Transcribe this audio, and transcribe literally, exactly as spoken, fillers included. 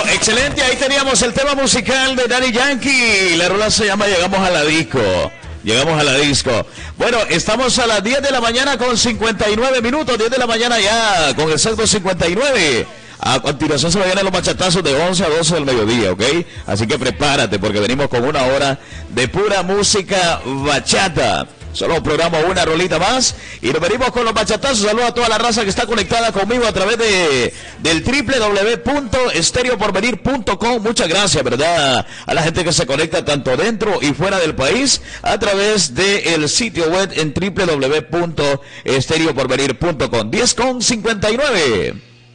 excelente, ahí teníamos el tema musical de Daddy Yankee. La rola se llama Llegamos a la disco. Llegamos a la disco. Bueno, estamos a las diez de la mañana con cincuenta y nueve minutos. diez de la mañana ya con exacto cincuenta y nueve. A continuación se me vienen los bachatazos de once a doce del mediodía, ¿ok? Así que prepárate porque venimos con una hora de pura música bachata. Solo programa una rolita más y nos venimos con los bachatazos. Saludos a toda la raza que está conectada conmigo a través de del doble u doble u doble u punto estéreo por venir punto com. Muchas gracias, ¿verdad? A la gente que se conecta tanto dentro y fuera del país a través del sitio web en doble u doble u doble u punto estéreo por venir punto com. diez con cincuenta y nueve.